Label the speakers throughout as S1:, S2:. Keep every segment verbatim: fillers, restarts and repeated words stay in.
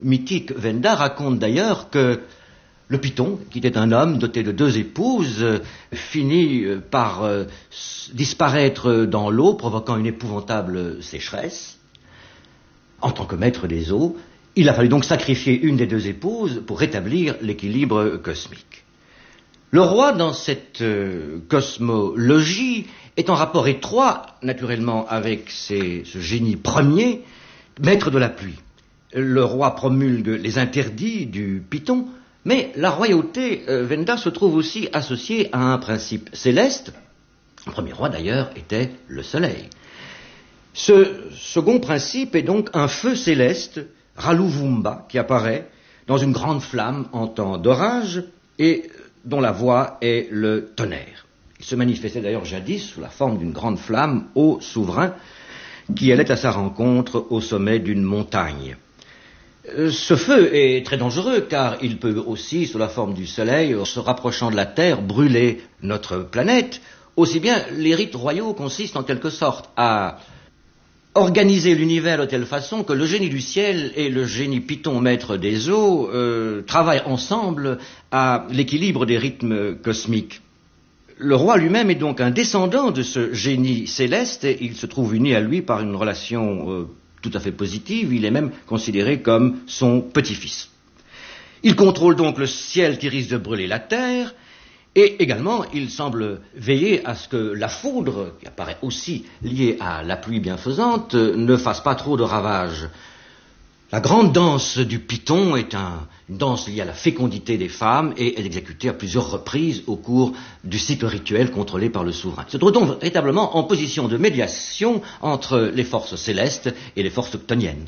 S1: mythique Venda raconte d'ailleurs que le Python, qui était un homme doté de deux épouses, euh, finit euh, par euh, disparaître dans l'eau, provoquant une épouvantable sécheresse. En tant que maître des eaux, il a fallu donc sacrifier une des deux épouses pour rétablir l'équilibre cosmique. Le roi, dans cette euh, cosmologie, est en rapport étroit, naturellement, avec ses, ce génie premier, maître de la pluie. Le roi promulgue les interdits du Python, mais la royauté euh, Venda se trouve aussi associée à un principe céleste. Le premier roi, d'ailleurs, était le soleil. Ce second principe est donc un feu céleste, Raluvumba, qui apparaît dans une grande flamme en temps d'orage et dont la voix est le tonnerre. Il se manifestait d'ailleurs jadis sous la forme d'une grande flamme au souverain qui allait à sa rencontre au sommet d'une montagne. Ce feu est très dangereux car il peut aussi, sous la forme du soleil, se rapprochant de la Terre, brûler notre planète. Aussi bien, les rites royaux consistent en quelque sorte à organiser l'univers de telle façon que le génie du ciel et le génie Python, maître des eaux, euh, travaillent ensemble à l'équilibre des rythmes cosmiques. Le roi lui-même est donc un descendant de ce génie céleste et il se trouve uni à lui par une relation euh, tout à fait positive. Il est même considéré comme son petit-fils. Il contrôle donc le ciel qui risque de brûler la terre. Et également, il semble veiller à ce que la foudre, qui apparaît aussi liée à la pluie bienfaisante, ne fasse pas trop de ravages. La grande danse du Python est un, une danse liée à la fécondité des femmes et est exécutée à plusieurs reprises au cours du cycle rituel contrôlé par le souverain. Il se trouve donc véritablement en position de médiation entre les forces célestes et les forces octoniennes.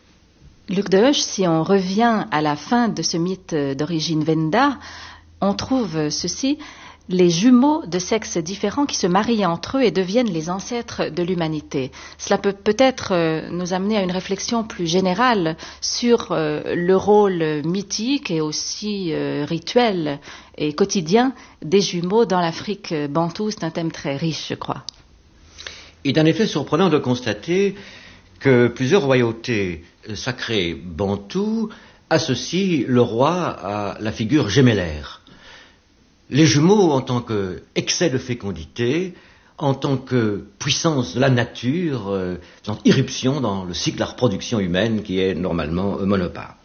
S2: Luc de Hoche, si on revient à la fin de ce mythe d'origine Venda, on trouve ceci, les jumeaux de sexes différents qui se marient entre eux et deviennent les ancêtres de l'humanité. Cela peut peut-être nous amener à une réflexion plus générale sur le rôle mythique et aussi rituel et quotidien des jumeaux dans l'Afrique bantoue. C'est un thème très riche, je crois.
S1: Il est en effet surprenant de constater que plusieurs royautés sacrées bantoues associent le roi à la figure gémellaire. Les jumeaux, en tant qu'excès de fécondité, en tant que puissance de la nature, euh, en irruption dans le cycle de la reproduction humaine qui est normalement euh, monopare.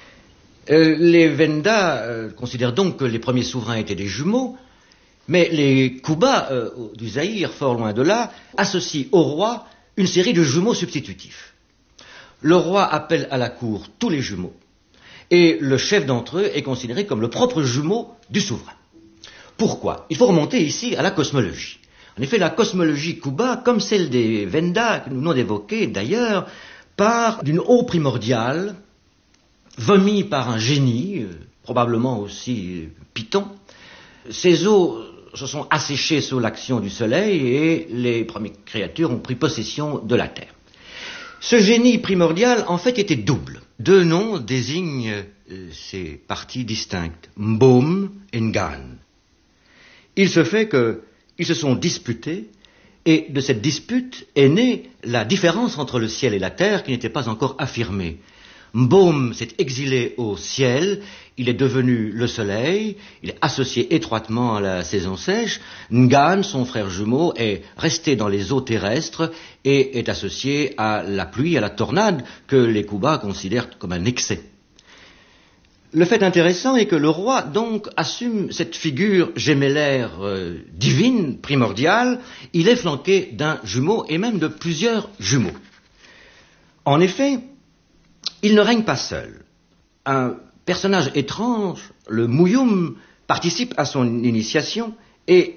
S1: Euh, les Venda euh, considèrent donc que les premiers souverains étaient des jumeaux, mais les Kuba euh, du Zaïre, fort loin de là, associent au roi une série de jumeaux substitutifs. Le roi appelle à la cour tous les jumeaux, et le chef d'entre eux est considéré comme le propre jumeau du souverain. Pourquoi ? Il faut remonter ici à la cosmologie. En effet, la cosmologie Kuba, comme celle des Venda, que nous venons d'évoquer d'ailleurs, part d'une eau primordiale, vomie par un génie, euh, probablement aussi euh, Python. Ces eaux se sont asséchées sous l'action du soleil et les premières créatures ont pris possession de la terre. Ce génie primordial, en fait, était double. Deux noms désignent euh, ces parties distinctes, Mbom et Ngan. Il se fait qu'ils se sont disputés, et de cette dispute est née la différence entre le ciel et la terre qui n'était pas encore affirmée. Mbom s'est exilé au ciel, il est devenu le soleil, il est associé étroitement à la saison sèche. Ngan, son frère jumeau, est resté dans les eaux terrestres et est associé à la pluie, à la tornade, que les Kuba considèrent comme un excès. Le fait intéressant est que le roi, donc, assume cette figure gémellaire euh, divine, primordiale. Il est flanqué d'un jumeau et même de plusieurs jumeaux. En effet, il ne règne pas seul. Un personnage étrange, le Muyum, participe à son initiation et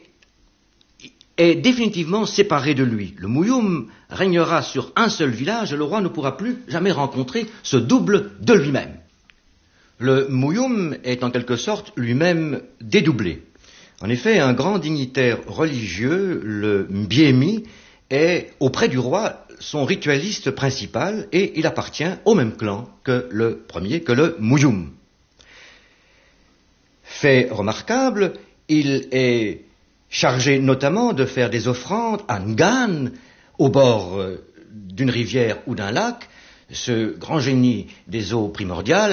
S1: est définitivement séparé de lui. Le Muyum régnera sur un seul village et le roi ne pourra plus jamais rencontrer ce double de lui-même. Le Muyum est en quelque sorte lui-même dédoublé. En effet, un grand dignitaire religieux, le Mbiemi, est auprès du roi son ritualiste principal et il appartient au même clan que le premier, que le Muyum. Fait remarquable, il est chargé notamment de faire des offrandes à Ngan, au bord d'une rivière ou d'un lac, ce grand génie des eaux primordiales